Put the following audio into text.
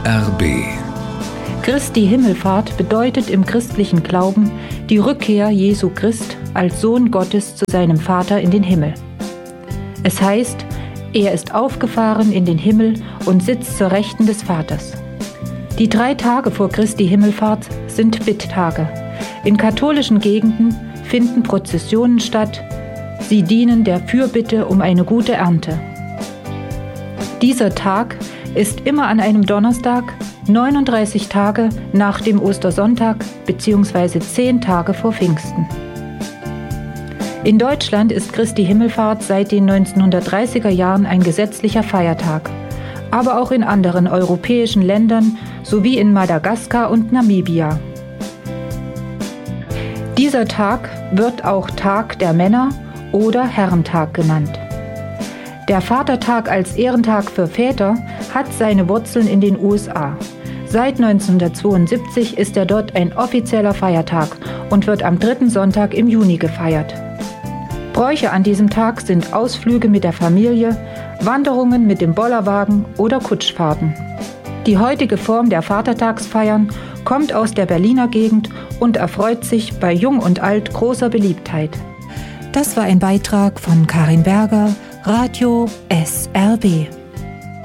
SRB. Christi Himmelfahrt bedeutet im christlichen Glauben die Rückkehr Jesu Christ als Sohn Gottes zu seinem Vater in den Himmel. Es heißt, er ist aufgefahren in den Himmel und sitzt zur Rechten des Vaters. Die 3 Tage vor Christi Himmelfahrt sind Bitttage. In katholischen Gegenden finden Prozessionen statt. Sie dienen der Fürbitte um eine gute Ernte. Dieser Tag ist immer an einem Donnerstag, 39 Tage nach dem Ostersonntag bzw. 10 Tage vor Pfingsten. In Deutschland ist Christi Himmelfahrt seit den 1930er Jahren ein gesetzlicher Feiertag, aber auch in anderen europäischen Ländern sowie in Madagaskar und Namibia. Dieser Tag wird auch Tag der Männer oder Herrentag genannt. Der Vatertag als Ehrentag für Väter hat seine Wurzeln in den USA. Seit 1972 ist er dort ein offizieller Feiertag und wird am 3. Sonntag im Juni gefeiert. Bräuche an diesem Tag sind Ausflüge mit der Familie, Wanderungen mit dem Bollerwagen oder Kutschfahrten. Die heutige Form der Vatertagsfeiern kommt aus der Berliner Gegend und erfreut sich bei Jung und Alt großer Beliebtheit. Das war ein Beitrag von Karin Berger, Radio SRB.